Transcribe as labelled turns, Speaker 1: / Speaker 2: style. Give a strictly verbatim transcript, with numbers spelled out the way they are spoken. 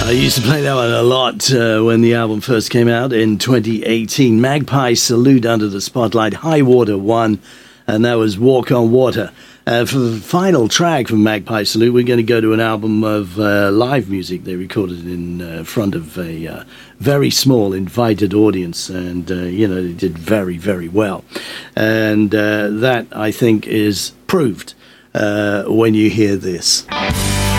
Speaker 1: I used to play that one a lot uh, when the album first came out in twenty eighteen. Magpie Salute, Under the Spotlight, High Water one, and that was Walk on Water. Uh, for the final track from Magpie Salute, we're going to go to an album of uh, live music they recorded in uh, front of a uh, very small invited audience, and, uh, you know, they did very, very well. And uh, that, I think, is proved uh, when you hear this.